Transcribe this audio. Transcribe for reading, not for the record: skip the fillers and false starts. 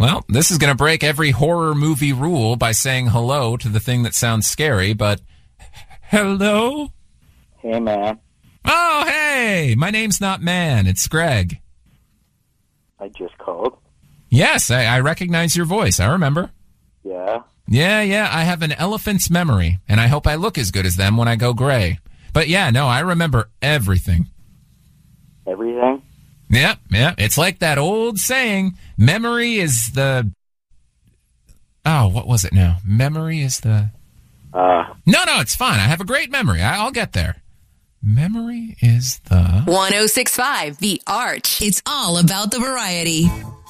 Well, this is going to break every horror movie rule by saying hello to the thing that sounds scary, but hello? Hey, man. Oh, hey! My name's not Man, it's Greg. I just called. Yes, I recognize your voice. I remember. Yeah? Yeah, I have an elephant's memory, and I hope I look as good as them when I go gray. But yeah, no, I remember everything. Everything? Yeah. It's like that old saying, memory is the... Oh, what was it now? Memory is the... No, it's fine. I have a great memory. I'll get there. Memory is the... 106.5, The Arch. It's all about the variety.